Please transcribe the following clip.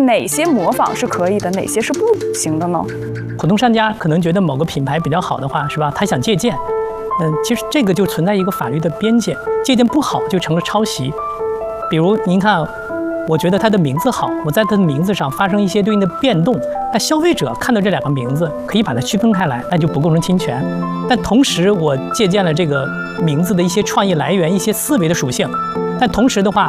哪些模仿是可以的，哪些是不行的呢？ 普通商家可能觉得某个品牌比较好的话，是吧？他想借鉴，其实这个就存在一个法律的边界，借鉴不好就成了抄袭。比如您看，我觉得它的名字好，我在它的名字上发生一些对应的变动，那消费者看到这两个名字，可以把它区分开来，那就不构成侵权。但同时，我借鉴了这个名字的一些创意来源、一些思维的属性，但同时的话，